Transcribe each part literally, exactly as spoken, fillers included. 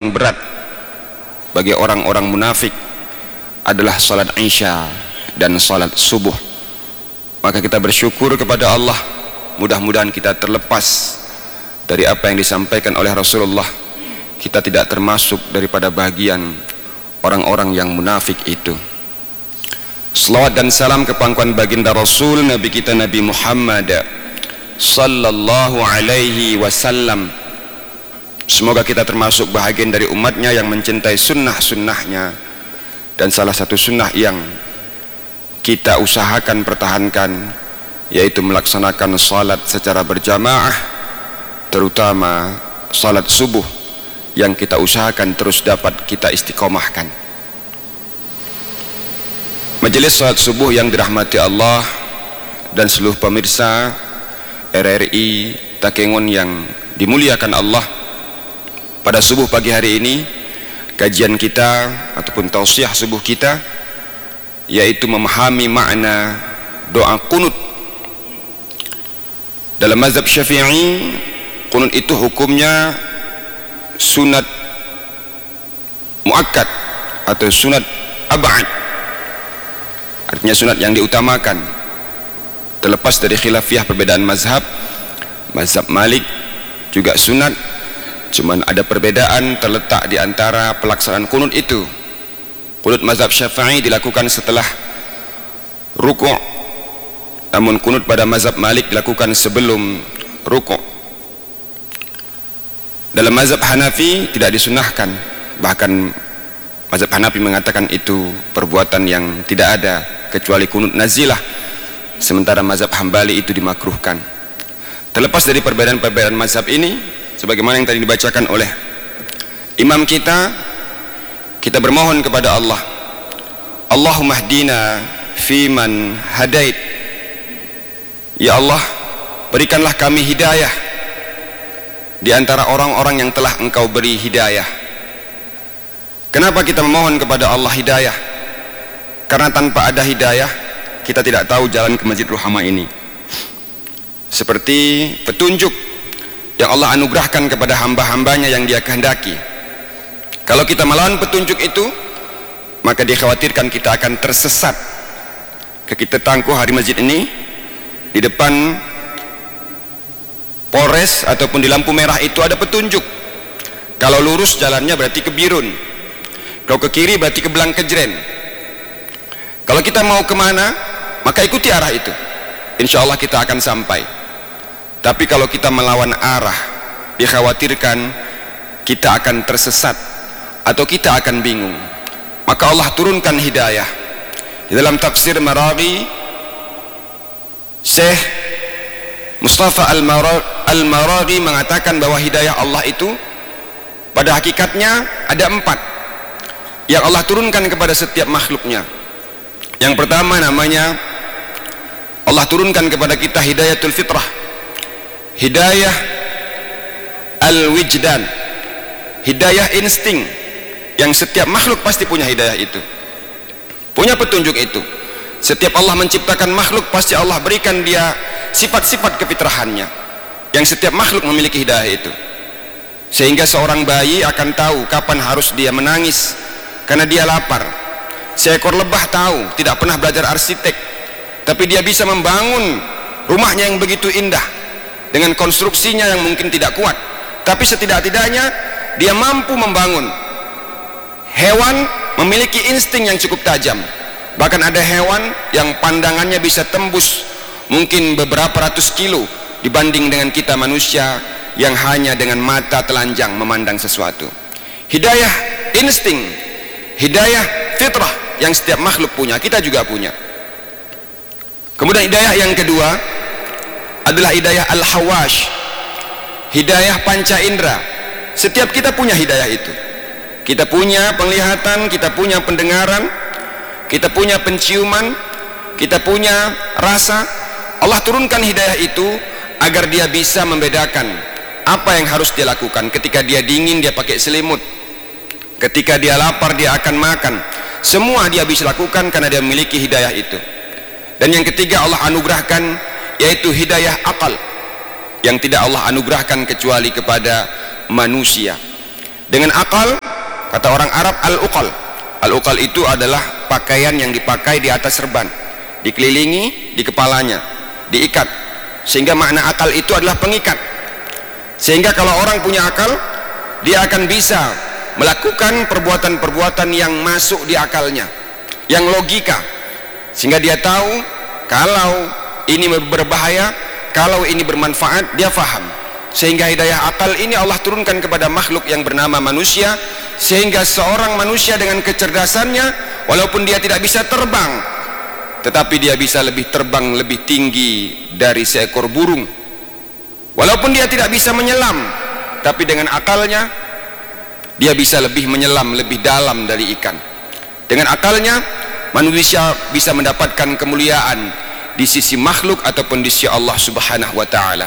paling berat bagi orang-orang munafik adalah salat Isya dan salat subuh. Maka kita bersyukur kepada Allah, mudah-mudahan kita terlepas dari apa yang disampaikan oleh Rasulullah. Kita tidak termasuk daripada bagian orang-orang yang munafik itu. Selawat dan salam ke pangkuan baginda Rasul Nabi kita Nabi Muhammad sallallahu alaihi wasallam. Semoga kita termasuk bahagian dari umatnya yang mencintai sunnah-sunnahnya, dan salah satu sunnah yang kita usahakan pertahankan yaitu melaksanakan salat secara berjamaah, terutama salat subuh yang kita usahakan terus dapat kita istiqomahkan. Majelis salat subuh yang dirahmati Allah dan seluruh pemirsa R R I Takengon yang dimuliakan Allah, pada subuh pagi hari ini kajian kita ataupun tausiah subuh kita yaitu memahami makna doa kunut. Dalam mazhab Syafi'i, kunut itu hukumnya sunat muakkad atau sunat ab'ad, artinya sunat yang diutamakan, terlepas dari khilafiyah perbedaan mazhab. Mazhab Malik juga sunat, cuman ada perbedaan terletak di antara pelaksanaan kunut itu. Kunut mazhab Syafi'i dilakukan setelah ruku', namun kunut pada mazhab Malik dilakukan sebelum ruku'. Dalam mazhab Hanafi tidak disunahkan, bahkan mazhab Hanafi mengatakan itu perbuatan yang tidak ada kecuali kunut nazilah, sementara mazhab Hambali itu dimakruhkan. Terlepas dari perbedaan-perbedaan mazhab ini, sebagaimana yang tadi dibacakan oleh imam kita, kita bermohon kepada Allah, Allahumma hdina fiman hadait. Ya Allah, berikanlah kami hidayah di antara orang-orang yang telah Engkau beri hidayah. Kenapa kita memohon kepada Allah hidayah? Karena tanpa ada hidayah kita tidak tahu jalan ke Masjid Ruhama ini. Seperti petunjuk yang Allah anugerahkan kepada hamba-hambanya yang Dia kehendaki. Kalau kita melawan petunjuk itu, maka dikhawatirkan kita akan tersesat. Kita tangguh hari masjid ini, di depan Polres ataupun di lampu merah itu ada petunjuk. Kalau lurus jalannya berarti ke Birun, kalau ke kiri berarti ke Belang Kejren. Kalau kita mau kemana, maka ikuti arah itu, insya Allah kita akan sampai. Tapi kalau kita melawan arah, dikhawatirkan kita akan tersesat atau kita akan bingung. Maka Allah turunkan hidayah. Di dalam tafsir Maraghi, Syekh Mustafa Al-Maraghi mengatakan bahwa hidayah Allah itu pada hakikatnya ada empat yang Allah turunkan kepada setiap makhluknya. Yang pertama namanya Allah turunkan kepada kita hidayatul fitrah, hidayah al-wijdan, hidayah insting, yang setiap makhluk pasti punya hidayah itu, punya petunjuk itu. Setiap Allah menciptakan makhluk pasti Allah berikan dia sifat-sifat kefitrahannya yang setiap makhluk memiliki hidayah itu. Sehingga seorang bayi akan tahu kapan harus dia menangis karena dia lapar. Seekor lebah tahu, tidak pernah belajar arsitek, tapi dia bisa membangun rumahnya yang begitu indah dengan konstruksinya yang mungkin tidak kuat, tapi setidak-tidaknya dia mampu membangun. Hewan memiliki insting yang cukup tajam. Bahkan ada hewan yang pandangannya bisa tembus mungkin beberapa ratus kilo dibanding dengan kita manusia yang hanya dengan mata telanjang memandang sesuatu. Hidayah insting, hidayah fitrah yang setiap makhluk punya, kita juga punya. Kemudian hidayah yang kedua adalah hidayah al-hawash, hidayah panca indera. Setiap kita punya hidayah itu. Kita punya penglihatan, kita punya pendengaran, kita punya penciuman, kita punya rasa. Allah turunkan hidayah itu agar dia bisa membedakan apa yang harus dia lakukan. Ketika dia dingin dia pakai selimut, ketika dia lapar dia akan makan. Semua dia bisa lakukan karena dia memiliki hidayah itu. Dan yang ketiga Allah anugerahkan yaitu hidayah akal, yang tidak Allah anugerahkan kecuali kepada manusia. Dengan akal Kata orang Arab al-uqal. Al-uqal itu adalah pakaian yang dipakai di atas serban, dikelilingi di kepalanya, diikat, sehingga makna akal itu adalah pengikat. Sehingga kalau orang punya akal, dia akan bisa melakukan perbuatan-perbuatan yang masuk di akalnya, yang logika, sehingga dia tahu kalau ini berbahaya, kalau ini bermanfaat, dia faham. Sehingga hidayah akal ini Allah turunkan kepada makhluk yang bernama manusia, sehingga seorang manusia dengan kecerdasannya, walaupun dia tidak bisa terbang, tetapi dia bisa lebih terbang lebih tinggi dari seekor burung. Walaupun dia tidak bisa menyelam, tapi dengan akalnya dia bisa lebih menyelam lebih dalam dari ikan. Dengan akalnya manusia bisa mendapatkan kemuliaan di sisi makhluk ataupun di sisi Allah Subhanahu wa taala.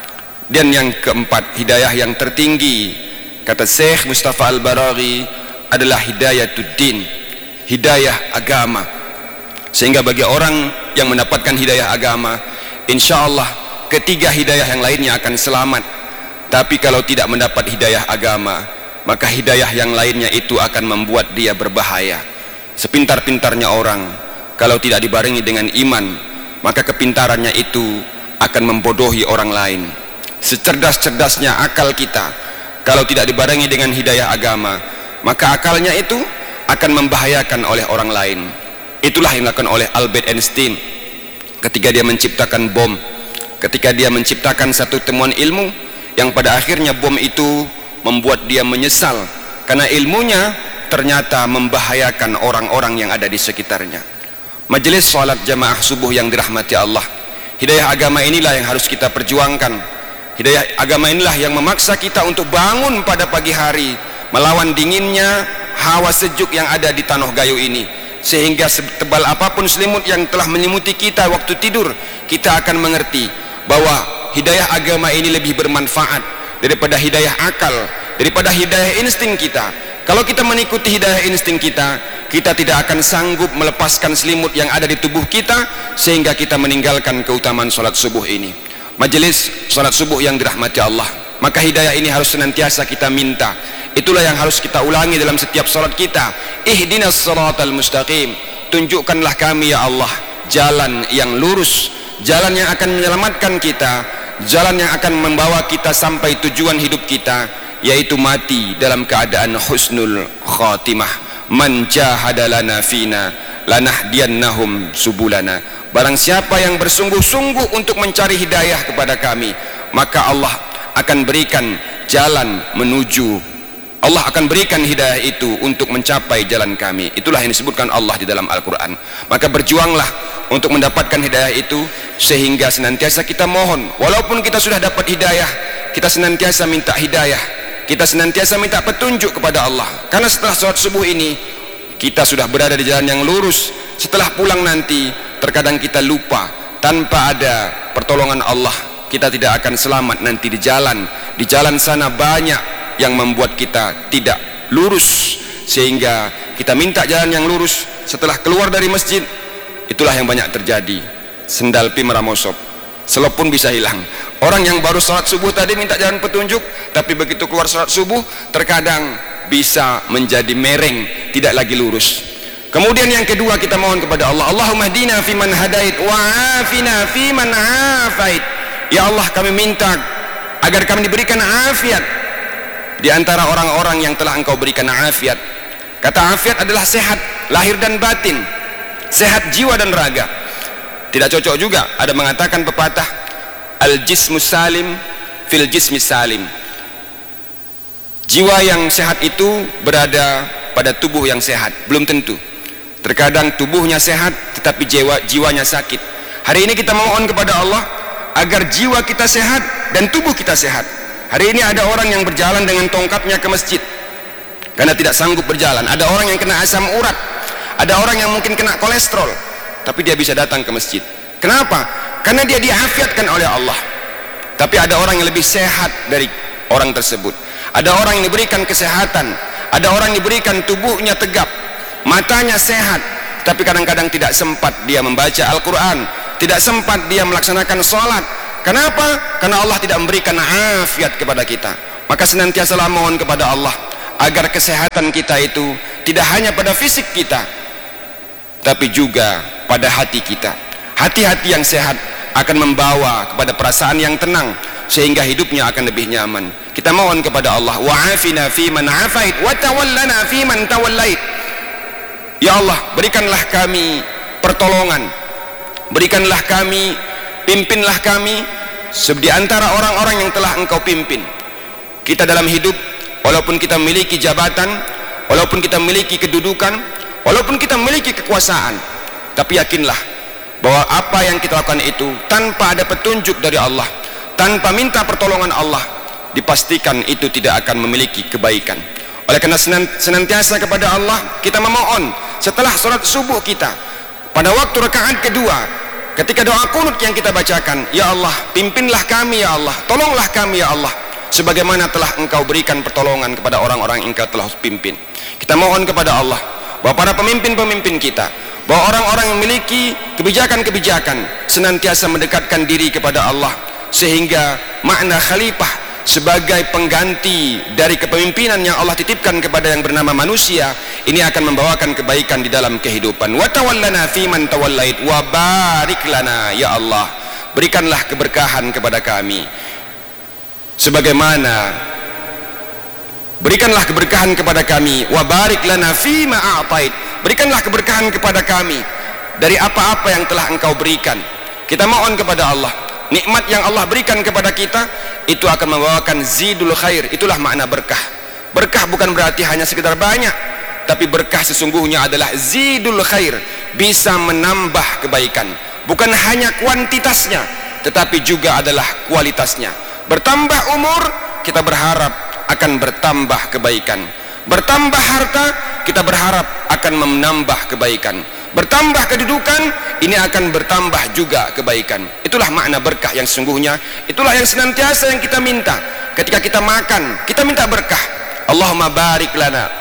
Dan yang keempat, hidayah yang tertinggi, kata Syekh Mustafa Al-Baraghi, adalah hidayatuddin, hidayah agama. Sehingga bagi orang yang mendapatkan hidayah agama, insya Allah ketiga hidayah yang lainnya akan selamat. Tapi kalau tidak mendapat hidayah agama, maka hidayah yang lainnya itu akan membuat dia berbahaya. Sepintar-pintarnya orang, kalau tidak dibarengi dengan iman, maka kepintarannya itu akan membodohi orang lain. Secerdas-cerdasnya akal kita, kalau tidak dibarengi dengan hidayah agama, maka akalnya itu akan membahayakan oleh orang lain. Itulah yang dilakukan oleh Albert Einstein ketika dia menciptakan bom, ketika dia menciptakan satu temuan ilmu yang pada akhirnya bom itu membuat dia menyesal karena ilmunya ternyata membahayakan orang-orang yang ada di sekitarnya. Majelis salat jamaah subuh yang dirahmati Allah, hidayah agama inilah yang harus kita perjuangkan. Hidayah agama inilah yang memaksa kita untuk bangun pada pagi hari, melawan dinginnya hawa sejuk yang ada di tanah gayo ini, sehingga setebal apapun selimut yang telah menyelimuti kita waktu tidur, kita akan mengerti bahwa hidayah agama ini lebih bermanfaat daripada hidayah akal, daripada hidayah insting kita. Kalau kita mengikuti hidayah insting kita, kita tidak akan sanggup melepaskan selimut yang ada di tubuh kita, sehingga kita meninggalkan keutamaan sholat subuh ini. Majelis sholat subuh yang dirahmati Allah, maka hidayah ini harus senantiasa kita minta. Itulah yang harus kita ulangi dalam setiap sholat kita. Ihdinas shiratal mustaqim, tunjukkanlah kami ya Allah jalan yang lurus, jalan yang akan menyelamatkan kita, jalan yang akan membawa kita sampai tujuan hidup kita, yaitu mati dalam keadaan husnul khatimah. Man jahada lana fina lanahdiyannahum subulana. Barang siapa yang bersungguh-sungguh untuk mencari hidayah kepada kami, maka Allah akan berikan jalan menuju, Allah akan berikan hidayah itu untuk mencapai jalan kami. Itulah yang disebutkan Allah di dalam Al-Quran. Maka berjuanglah untuk mendapatkan hidayah itu, sehingga senantiasa kita mohon, walaupun kita sudah dapat hidayah, kita senantiasa minta hidayah, kita senantiasa minta petunjuk kepada Allah. Karena setelah sholat subuh ini kita sudah berada di jalan yang lurus. Setelah pulang nanti terkadang kita lupa, tanpa ada pertolongan Allah kita tidak akan selamat nanti di jalan. Di jalan sana banyak yang membuat kita tidak lurus, sehingga kita minta jalan yang lurus. Setelah keluar dari masjid, itulah yang banyak terjadi. Sendal pi meramosop, selop pun bisa hilang. Orang yang baru sholat subuh tadi minta jalan petunjuk, tapi begitu keluar sholat subuh terkadang bisa menjadi mereng, tidak lagi lurus. Kemudian yang kedua, kita mohon kepada Allah, Allahumma hdina fiman hadait wa afina fiman afait. Ya Allah, kami minta agar kami diberikan afiat di antara orang-orang yang telah Engkau berikan afiat. Kata afiat adalah sehat lahir dan batin, sehat jiwa dan raga. Tidak cocok juga ada mengatakan pepatah al jismus salim fil jismis salim. Jiwa yang sehat itu berada pada tubuh yang sehat. Belum tentu. Terkadang tubuhnya sehat tetapi jiwa, jiwanya sakit. Hari ini kita mohon kepada Allah agar jiwa kita sehat dan tubuh kita sehat. Hari ini ada orang yang berjalan dengan tongkatnya ke masjid karena tidak sanggup berjalan. Ada orang yang kena asam urat, ada orang yang mungkin kena kolesterol, tapi dia bisa datang ke masjid. Kenapa? Karena dia diafiatkan oleh Allah. Tapi ada orang yang lebih sehat dari orang tersebut. Ada orang yang diberikan kesehatan, ada orang yang diberikan tubuhnya tegap, matanya sehat, tapi kadang-kadang tidak sempat dia membaca Al-Quran, tidak sempat dia melaksanakan sholat. Kenapa? Karena Allah tidak memberikan afiat kepada kita. Maka senantiasalah mohon kepada Allah agar kesehatan kita itu tidak hanya pada fisik kita, tapi juga pada hati kita. Hati-hati yang sehat akan membawa kepada perasaan yang tenang, sehingga hidupnya akan lebih nyaman. Kita mohon kepada Allah, wa'afina fi man afait wa tawallana fi man tawallait. Ya Allah, berikanlah kami pertolongan, berikanlah kami, pimpinlah kami di antara orang-orang yang telah Engkau pimpin. Kita dalam hidup, walaupun kita memiliki jabatan, walaupun kita memiliki kedudukan, walaupun kita memiliki kekuasaan, tapi yakinlah bahwa apa yang kita lakukan itu tanpa ada petunjuk dari Allah, tanpa minta pertolongan Allah, dipastikan itu tidak akan memiliki kebaikan. Oleh karena senantiasa kepada Allah kita memohon setelah sholat subuh kita, pada waktu rakaat kedua, ketika doa qunut yang kita bacakan, ya Allah, pimpinlah kami ya Allah, tolonglah kami ya Allah, sebagaimana telah Engkau berikan pertolongan kepada orang-orang yang Engkau telah pimpin. Kita mohon kepada Allah bahwa para pemimpin-pemimpin kita, bahwa orang-orang yang memiliki kebijakan-kebijakan senantiasa mendekatkan diri kepada Allah, sehingga makna khalifah sebagai pengganti dari kepemimpinan yang Allah titipkan kepada yang bernama manusia ini akan membawakan kebaikan di dalam kehidupan. Wa tawallana fi man tawallait wa barik lana, ya Allah, berikanlah keberkahan kepada kami sebagaimana berikanlah keberkahan kepada kami, wa barik lana fi ma a'tait, berikanlah keberkahan kepada kami dari apa-apa yang telah Engkau berikan. Kita mohon kepada Allah, nikmat yang Allah berikan kepada kita itu akan membawakan zidul khair. Itulah makna berkah. Berkah bukan berarti hanya sekedar banyak, tapi berkah sesungguhnya adalah zidul khair, bisa menambah kebaikan, bukan hanya kuantitasnya tetapi juga adalah kualitasnya. Bertambah umur, kita berharap akan bertambah kebaikan. Bertambah harta, kita berharap akan menambah kebaikan. Bertambah kedudukan, ini akan bertambah juga kebaikan. Itulah makna berkah yang sesungguhnya. Itulah yang senantiasa yang kita minta. Ketika kita makan, kita minta berkah. Allahumma barik lana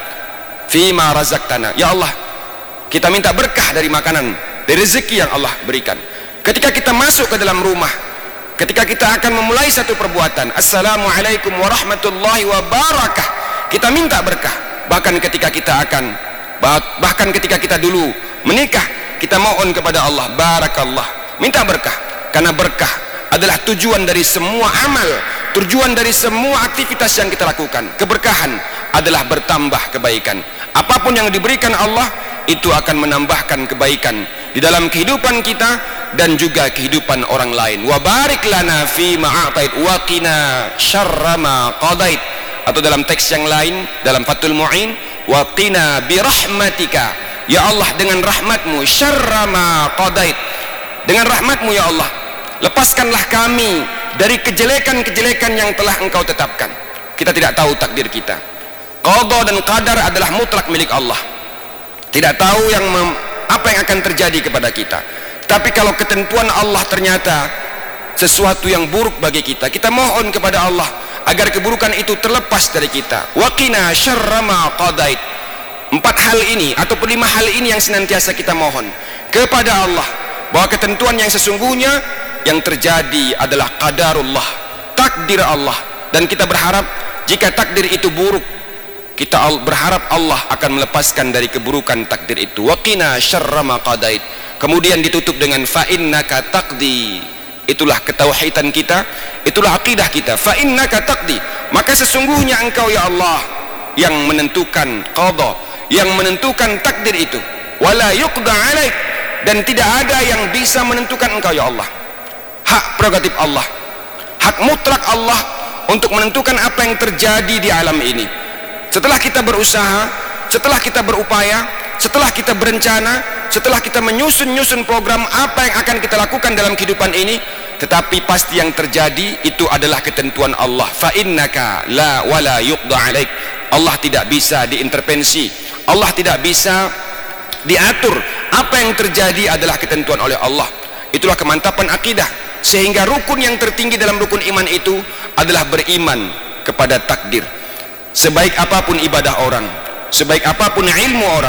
fima razaqtana. Ya Allah, kita minta berkah dari makanan, dari rezeki yang Allah berikan. Ketika kita masuk ke dalam rumah, ketika kita akan memulai satu perbuatan, assalamualaikum warahmatullahi wabarakatuh, kita minta berkah. Bahkan ketika kita akan bahkan ketika kita dulu menikah, kita mohon kepada Allah, barakallah, minta berkah. Karena berkah adalah tujuan dari semua amal, tujuan dari semua aktivitas yang kita lakukan. Keberkahan adalah bertambah kebaikan. Apapun yang diberikan Allah itu akan menambahkan kebaikan di dalam kehidupan kita dan juga kehidupan orang lain. Wa barik lana fi ma a'tait wa qina syarra ma qadait. Atau dalam teks yang lain dalam Fathul Mu'in, wa qina bi rahmatika, ya Allah, dengan rahmatmu, syarra ma qadait, dengan rahmatmu ya Allah, lepaskanlah kami dari kejelekan-kejelekan yang telah Engkau tetapkan. Kita tidak tahu takdir kita. Qada dan qadar adalah mutlak milik Allah. Tidak tahu yang mem, apa yang akan terjadi kepada kita. Tapi kalau ketentuan Allah ternyata sesuatu yang buruk bagi kita, kita mohon kepada Allah agar keburukan itu terlepas dari kita. Wa qina syarra ma qadait. Empat hal ini ataupun lima hal ini yang senantiasa kita mohon kepada Allah, bahwa ketentuan yang sesungguhnya yang terjadi adalah qadarullah, takdir Allah, dan kita berharap jika takdir itu buruk, kita berharap Allah akan melepaskan dari keburukan takdir itu. Wa qina syarra ma qadait. Kemudian ditutup dengan fa innaka taqdi. Itulah ketauhidan kita, itulah akidah kita. Fa innaka taqdi, maka sesungguhnya Engkau ya Allah yang menentukan qada, yang menentukan takdir itu. Wala yuqda alaik, dan tidak ada yang bisa menentukan Engkau ya Allah. Hak prerogatif Allah, hak mutlak Allah untuk menentukan apa yang terjadi di alam ini. Setelah kita berusaha, setelah kita berupaya, setelah kita berencana, setelah kita menyusun-nyusun program apa yang akan kita lakukan dalam kehidupan ini, tetapi pasti yang terjadi itu adalah ketentuan Allah. Fa innaka la wala yuqda alaik. Allah tidak bisa diintervensi, Allah tidak bisa diatur. Apa yang terjadi adalah ketentuan oleh Allah. Itulah kemantapan akidah. Sehingga rukun yang tertinggi dalam rukun iman itu adalah beriman kepada takdir. Sebaik apapun ibadah orang, sebaik apapun ilmu orang,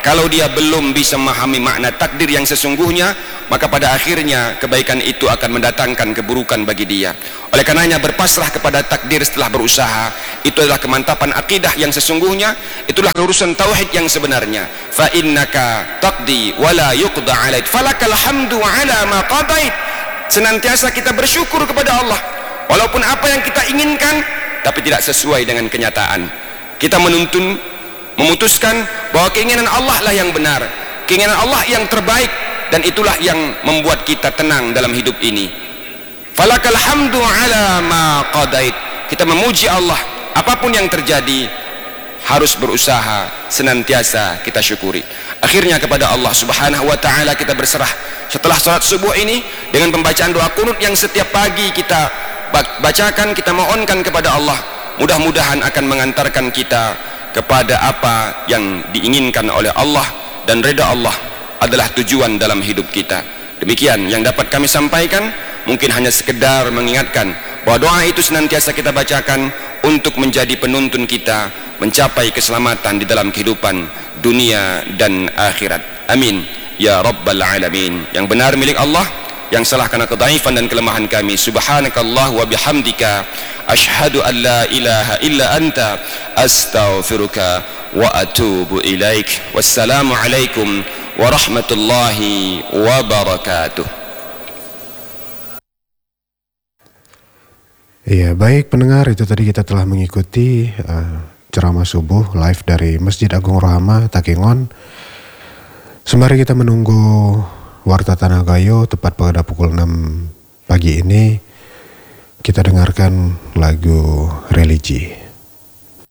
kalau dia belum bisa memahami makna takdir yang sesungguhnya, maka pada akhirnya kebaikan itu akan mendatangkan keburukan bagi dia. Oleh karenanya berpasrah kepada takdir setelah berusaha, itu adalah kemantapan akidah yang sesungguhnya, itulah urusan tauhid yang sebenarnya. Fa innaka taqdi wala yuqda 'alaik falakal hamdu 'ala ma qadait. Senantiasa kita bersyukur kepada Allah walaupun apa yang kita inginkan tapi tidak sesuai dengan kenyataan. Kita menuntun memutuskan bahwa keinginan Allah lah yang benar, keinginan Allah yang terbaik, dan itulah yang membuat kita tenang dalam hidup ini. Falakal hamdu 'ala ma qadait. Kita memuji Allah, apapun yang terjadi harus berusaha senantiasa kita syukuri. Akhirnya kepada Allah Subhanahu wa taala kita berserah setelah salat subuh ini dengan pembacaan doa kunut yang setiap pagi kita bacakan, kita mohonkan kepada Allah. Mudah-mudahan akan mengantarkan kita kepada apa yang diinginkan oleh Allah, dan reda Allah adalah tujuan dalam hidup kita. Demikian yang dapat kami sampaikan, mungkin hanya sekedar mengingatkan bahwa doa itu senantiasa kita bacakan untuk menjadi penuntun kita mencapai keselamatan di dalam kehidupan dunia dan akhirat. Amin ya rabbal alamin. Yang benar milik Allah, yang salah karena kedhaifan dan kelemahan kami. Subhanakallah wa bihamdika asyhadu an la ilaha illa anta astaghfiruka wa atubu ilaik. Wassalamu alaikum warahmatullahi wabarakatuh. Iya, baik pendengar, itu tadi kita telah mengikuti uh, ceramah subuh live dari Masjid Agung Rahmah Takengon. Sembari kita menunggu Warta Tanah Gayo tepat pada pukul enam pagi ini, kita dengarkan lagu religi.